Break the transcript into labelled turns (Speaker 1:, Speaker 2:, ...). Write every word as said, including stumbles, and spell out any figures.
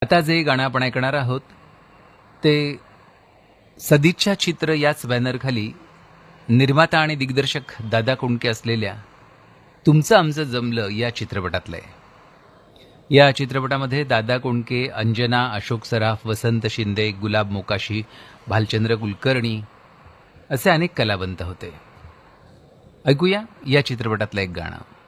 Speaker 1: आता जे गाणं आपण ऐकणार आहोत ते सदिच्छा चित्र याच बॅनरखाली निर्माता आणि दिग्दर्शक दादा कोंडके असलेल्या तुमचं आमचं जमलं या चित्रपटातलं आहे. या चित्रपटामध्ये दादा कोंडके, अंजना, अशोक सराफ, वसंत शिंदे, गुलाब मोकाशी, भालचंद्र कुलकर्णी असे अनेक कलावंत होते. ऐकूया या चित्रपटातलं एक गाणं.